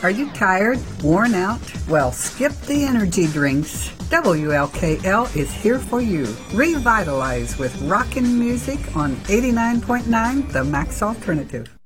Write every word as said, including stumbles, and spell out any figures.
Are you tired, worn out? Well, skip the energy drinks. W L K L is here for you. Revitalize with rockin' music on eighty-nine point nine The Max Alternative.